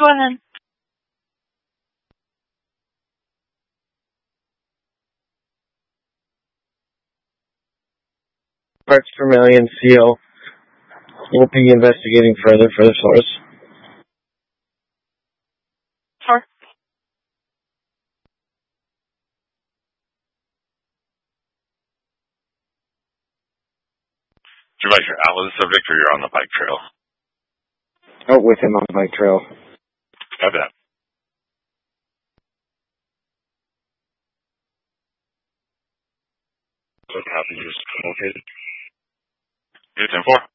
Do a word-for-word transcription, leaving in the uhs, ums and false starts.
Go ahead. Parts per million seal. We'll be investigating further for the source. Sure. Did you make your out with the subject or you're on the bike trail? Oh, with him on the bike trail. Got that. So copy is located. It's ten four.